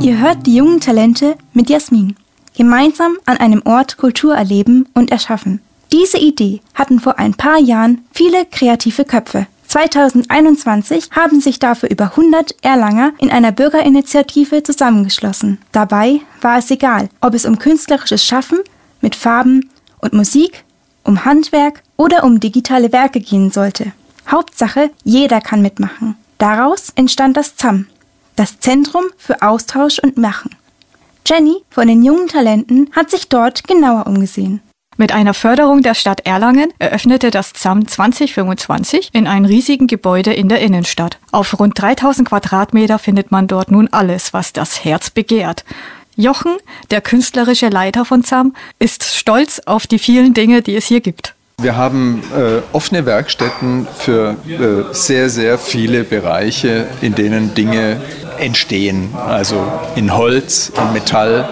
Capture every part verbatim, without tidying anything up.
Ihr hört die jungen Talente mit Jasmin. Gemeinsam an einem Ort Kultur erleben und erschaffen. Diese Idee hatten vor ein paar Jahren viele kreative Köpfe. zweitausendeinundzwanzig haben sich dafür über hundert Erlanger in einer Bürgerinitiative zusammengeschlossen. Dabei war es egal, ob es um künstlerisches Schaffen mit Farben und Musik, um Handwerk oder um digitale Werke gehen sollte. Hauptsache, jeder kann mitmachen. Daraus entstand das Z A M, das Zentrum für Austausch und Machen. Jenny von den jungen Talenten hat sich dort genauer umgesehen. Mit einer Förderung der Stadt Erlangen eröffnete das Z A M zwanzig fünfundzwanzig in einem riesigen Gebäude in der Innenstadt. Auf rund dreitausend Quadratmeter findet man dort nun alles, was das Herz begehrt. Jochen, der künstlerische Leiter von Z A M, ist stolz auf die vielen Dinge, die es hier gibt. Wir haben äh, offene Werkstätten für äh, sehr, sehr viele Bereiche, in denen Dinge entstehen. Also in Holz, in Metall,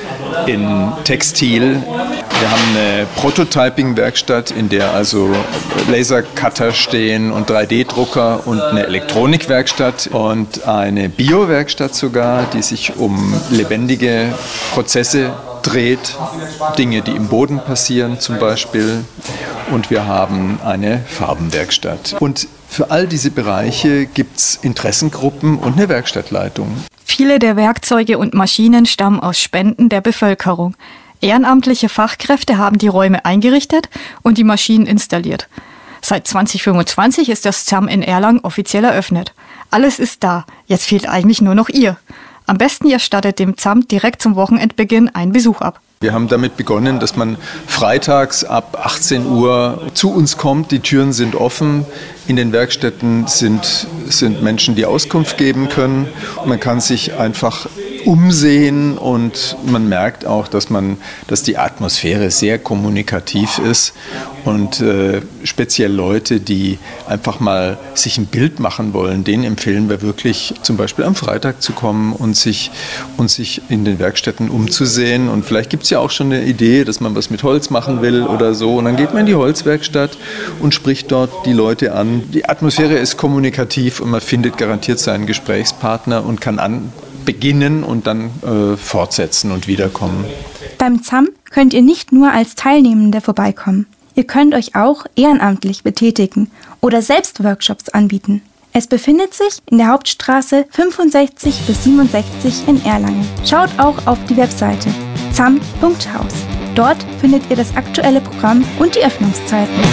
in Textil. Wir haben eine Prototyping-Werkstatt, in der also Lasercutter stehen und drei D Drucker und eine Elektronikwerkstatt und eine Bio-Werkstatt sogar, die sich um lebendige Prozesse dreht, Dinge, die im Boden passieren zum Beispiel. Und wir haben eine Farbenwerkstatt. Und für all diese Bereiche gibt es Interessengruppen und eine Werkstattleitung. Viele der Werkzeuge und Maschinen stammen aus Spenden der Bevölkerung. Ehrenamtliche Fachkräfte haben die Räume eingerichtet und die Maschinen installiert. Seit zwanzig fünfundzwanzig ist das Z A M in Erlangen offiziell eröffnet. Alles ist da, jetzt fehlt eigentlich nur noch ihr. Am besten ihr stattet dem Z A M direkt zum Wochenendbeginn einen Besuch ab. Wir haben damit begonnen, dass man freitags ab achtzehn Uhr zu uns kommt. Die Türen sind offen. In den Werkstätten sind, sind Menschen, die Auskunft geben können. Man kann sich einfach umsehen und man merkt auch, dass, man, dass die Atmosphäre sehr kommunikativ ist und äh, speziell Leute, die einfach mal sich ein Bild machen wollen, denen empfehlen wir wirklich zum Beispiel am Freitag zu kommen und sich, und sich in den Werkstätten umzusehen. Und vielleicht gibt es ja auch schon eine Idee, dass man was mit Holz machen will oder so. Und dann geht man in die Holzwerkstatt und spricht dort die Leute an. Die Atmosphäre ist kommunikativ und man findet garantiert seinen Gesprächspartner und kann an beginnen und dann äh, fortsetzen und wiederkommen. Beim Z A M könnt ihr nicht nur als Teilnehmende vorbeikommen. Ihr könnt euch auch ehrenamtlich betätigen oder selbst Workshops anbieten. Es befindet sich in der Hauptstraße fünfundsechzig bis siebenundsechzig in Erlangen. Schaut auch auf die Webseite z a m punkt haus. Dort findet ihr das aktuelle Programm und die Öffnungszeiten.